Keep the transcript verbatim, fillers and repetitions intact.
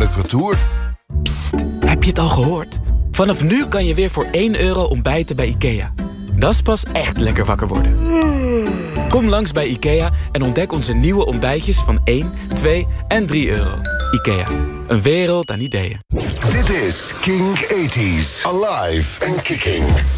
tijdelijk retour. Psst, heb je het al gehoord? Vanaf nu kan je weer voor één euro ontbijten bij IKEA. Dat is pas echt lekker wakker worden. Kom langs bij IKEA en ontdek onze nieuwe ontbijtjes van één, twee en drie euro. IKEA, een wereld aan ideeën. Dit is King tachtig, alive and kicking.